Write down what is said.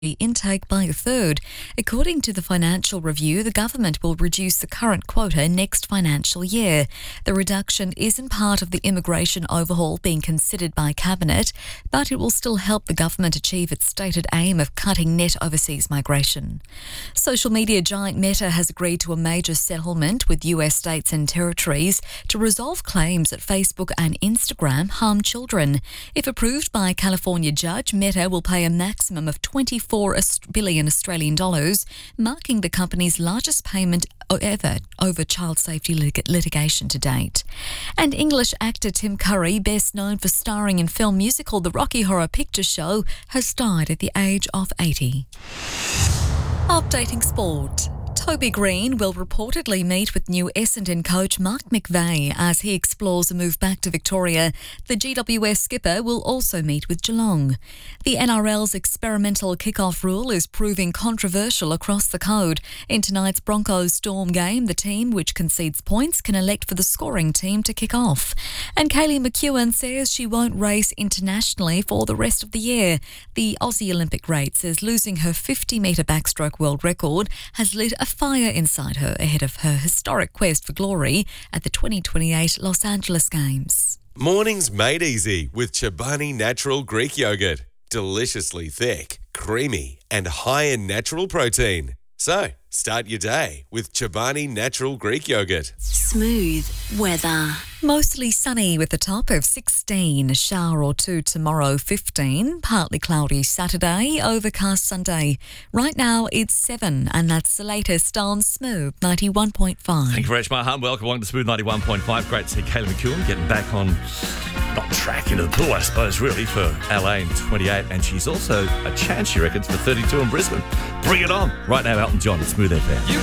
intake by a third. According to the Financial Review, the government will reduce the current quota next financial year. The reduction isn't part of the immigration overhaul being considered by Cabinet, but it will still help the government achieve its stated aim of cutting net overseas migration. Social media giant Meta has agreed to a major settlement with US states and territories to resolve claims that Facebook and Instagram harm children. If approved by a California judge, Meta will pay a maximum of $24 billion Australian dollars, marking the company's largest payment ever over child safety litigation to date. And English actor Tim Curry, best known for starring in film musical The Rocky Horror Picture Show, has died at the age of 80. Updating sport. Toby Green will reportedly meet with new Essendon coach Mark McVeigh as he explores a move back to Victoria. The GWS skipper will also meet with Geelong. The NRL's experimental kick-off rule is proving controversial across the code. In tonight's Broncos-Storm game, the team which concedes points can elect for the scoring team to kick off. And Kaylee McEwen says she won't race internationally for the rest of the year. The Aussie Olympic great says losing her 50-metre backstroke world record has lit a fire inside her ahead of her historic quest for glory at the 2028 Los Angeles Games. Mornings made easy with Chobani Natural Greek Yogurt. Deliciously thick, creamy and high in natural protein. So, start your day with Chobani Natural Greek Yogurt. Smooth weather. Mostly sunny with a top of 16, a shower or two tomorrow 15, partly cloudy Saturday, overcast Sunday. Right now it's 7 and that's the latest on Smooth 91.5. Thank you very much, Mahan. Welcome to Smooth 91.5. Great to see Kaylee McEwen getting back on, not track into the pool, I suppose, really, for LA in 28. And she's also a chance, she reckons, for 32 in Brisbane. Bring it on. Right now, Elton John at Smooth FM.